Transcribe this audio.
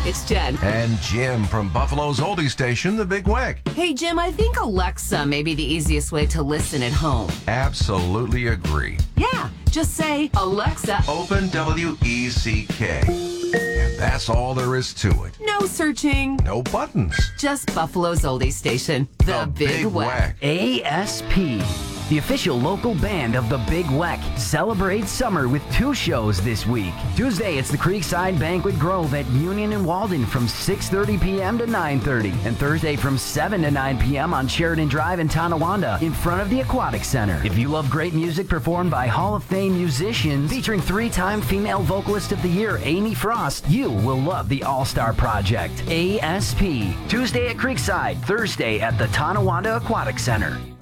it's Jen. And Jim from Buffalo's oldie station, The Big Weck. Hey, Jim, I think Alexa may be the easiest way to listen at home. Absolutely agree. Yeah, just say, Alexa, Open WECK. And that's all there is to it. no searching, No buttons. just Buffalo's oldie station, The Big Weck. ASP, the official local band of the Big Weck, celebrates summer with 2 shows this week. Tuesday, it's the Creekside Banquet Grove at Union and Walden from 6:30 p.m. to 9:30. And Thursday from 7 to 9 p.m. on Sheridan Drive in Tonawanda in front of the Aquatic Center. If you love great music performed by Hall of Fame musicians featuring 3-time Female Vocalist of the Year, Amy Frost, you will love the All-Star Project. ASP, Tuesday at Creekside, Thursday at the Tonawanda Aquatic Center.